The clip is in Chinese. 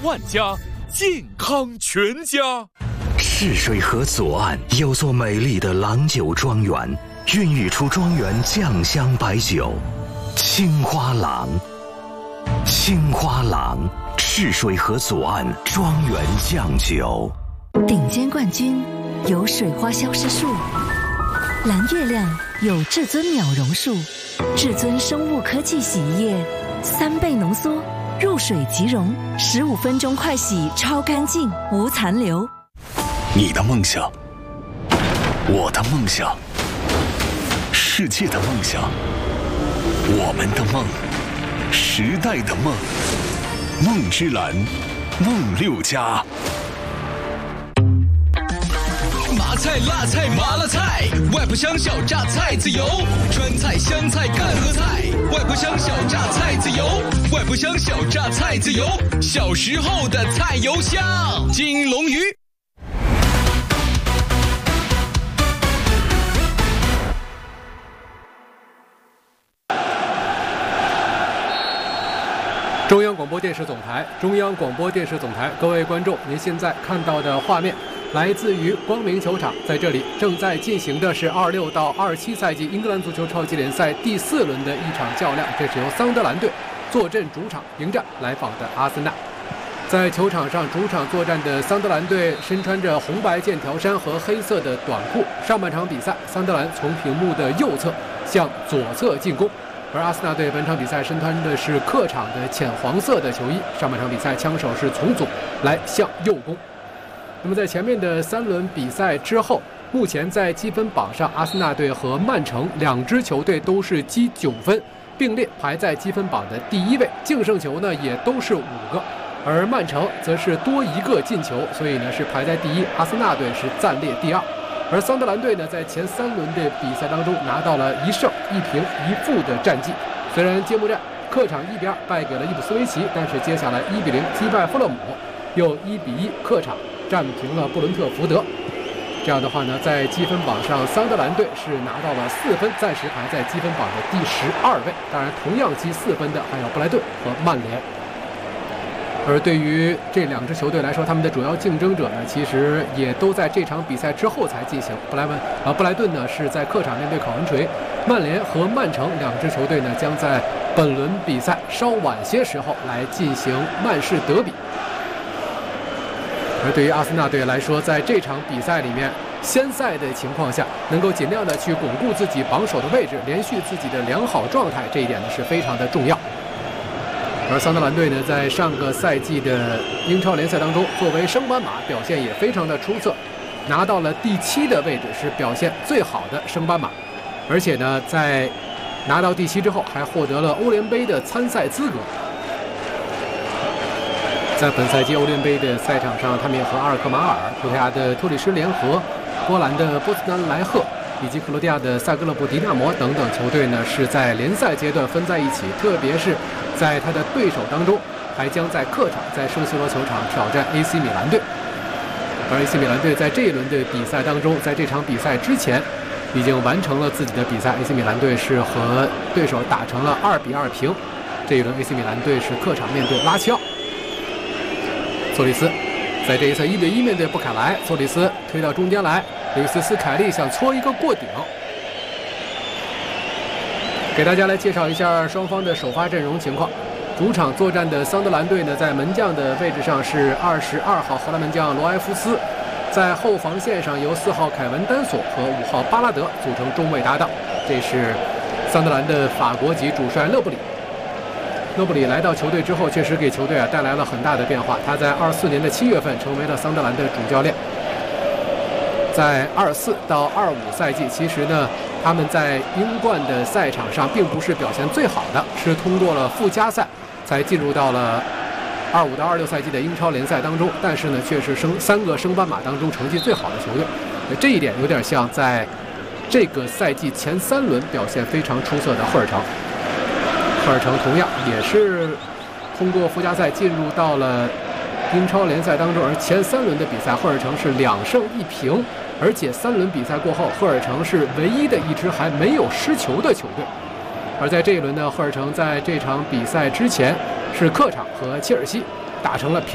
万家，健康全家。 赤水河左岸有座美丽的郎酒庄园，孕育出庄园酱香白酒青花郎。青花郎，赤水河左岸庄园酱酒。 顶尖冠军有水花消失术，蓝月亮有至尊秒溶术，至尊生物科技洗衣液3倍浓缩，入水即溶，15分钟快洗，超干净，无残留。 你的梦想，我的梦想，世界的梦想，我们的梦，时代的梦，梦之蓝，梦6家。 麻菜、辣菜、麻辣菜，外婆香小榨菜籽油，川菜、湘菜、赣和菜，外婆香小榨菜籽油，外婆香小榨菜籽油，小时候的菜油香。金龙鱼。 中央广播电视总台，中央广播电视总台，各位观众，您现在看到的画面来自于光明球场，在这里正在进行的是26到27赛季英格兰足球超级联赛第4轮的一场较量，这是由桑德兰队坐镇主场迎战来访的阿森纳。在球场上，主场作战的桑德兰队身穿着红白剑条衫和黑色的短裤。上半场比赛，桑德兰从屏幕的右侧向左侧进攻。而阿森纳队本场比赛身穿的是客场的浅黄色的球衣，上半场比赛枪手是从左来向右攻。那么在前面的3轮比赛之后，目前在积分榜上，阿森纳队和曼城2支球队都是积9分，并列排在积分榜的第1位，净胜球呢也都是5个，而曼城则是多1个进球，所以呢是排在第1，阿森纳队是暂列第2。而桑德兰队呢，在前3轮的比赛当中拿到了1胜1平1负的战绩。虽然揭幕战客场1比2败给了伊普斯维奇，但是接下来1比0击败富勒姆，又1比1客场战平了布伦特福德。这样的话呢，在积分榜上，桑德兰队是拿到了4分，暂时排在积分榜的第12位。当然，同样积4分的还有布莱顿和曼联。而对于这2支球队来说，他们的主要竞争者呢，其实也都在这场比赛之后才进行。布莱顿呢是在客场面对考文垂，曼联和曼城2支球队呢将在本轮比赛稍晚些时候来进行曼市德比。而对于阿森纳队来说，在这场比赛里面，先赛的情况下，能够尽量的去巩固自己榜首的位置，连续自己的良好状态，这一点呢是非常的重要。而桑德兰队呢，在上个赛季的英超联赛当中，作为升班马表现也非常的出色，拿到了第7的位置，是表现最好的升班马。而且呢，在拿到第7之后，还获得了欧联杯的参赛资格。在本赛季欧联杯的赛场上，他们也和阿尔克马尔、葡萄牙的托里施联合、波兰的波茨南莱赫以及克罗地亚的萨格勒布迪纳摩等等球队呢，是在联赛阶段分在一起，特别是在他的对手当中，还将在客场在圣西罗球场挑战 AC 米兰队。而 AC 米兰队在这一轮的比赛当中，在这场比赛之前已经完成了自己的比赛。AC 米兰队是和对手打成了2比2平。这一轮 AC 米兰队是客场面对拉齐奥。索里斯在这一侧1比1面对布卡莱，索里斯推到中间来，刘易斯·斯凯利想搓一个过顶。给大家来介绍一下双方的首发阵容情况。主场作战的桑德兰队呢，在门将的位置上是22号荷兰门将罗埃夫斯，在后防线上由4号凯文丹索和5号巴拉德组成中卫搭档。这是桑德兰的法国籍主帅勒布里。勒布里来到球队之后，确实给球队带来了很大的变化。他在24年的7月份成为了桑德兰的主教练。在24到25赛季，其实呢，他们在英冠的赛场上并不是表现最好的，是通过了附加赛才进入到了25到26赛季的英超联赛当中。但是呢，却是3个升班马当中成绩最好的球队。这一点有点像在这个赛季前3轮表现非常出色的赫尔城。赫尔城同样也是通过附加赛进入到了英超联赛当中，而前3轮的比赛，赫尔城是2胜1平，而且3轮比赛过后，赫尔城是唯一的一支还没有失球的球队。而在这一轮呢，赫尔城在这场比赛之前是客场和切尔西打成了